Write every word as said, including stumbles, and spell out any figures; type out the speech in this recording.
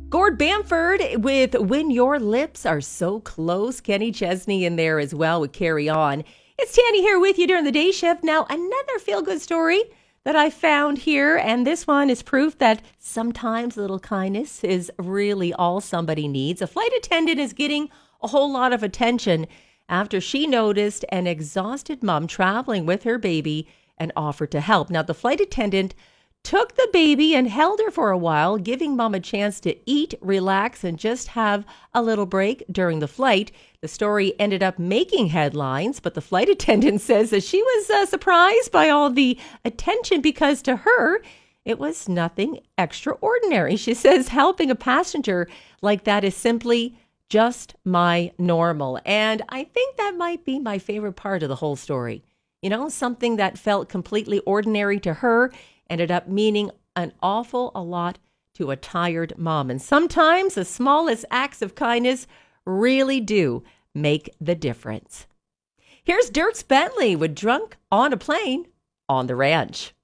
Gord Bamford with When Your Lips Are So Close. Kenny Chesney in there as well with Carry On. It's Tanny here with you during the day shift. Now, another feel-good story that I found here, and this one is proof that sometimes a little kindness is really all somebody needs. A flight attendant is getting a whole lot of attention after she noticed an exhausted mom traveling with her baby and offered to help. Now, the flight attendant took the baby and held her for a while, giving mom a chance to eat, relax, and just have a little break during the flight. The story ended up making headlines, but the flight attendant says that she was uh, surprised by all the attention because to her, it was nothing extraordinary. She says helping a passenger like that is simply just my normal. And I think that might be my favorite part of the whole story. You know, something that felt completely ordinary to her ended up meaning an awful a lot to a tired mom. And sometimes the smallest acts of kindness really do make the difference. Here's Dierks Bentley with Drunk on a Plane on the Ranch.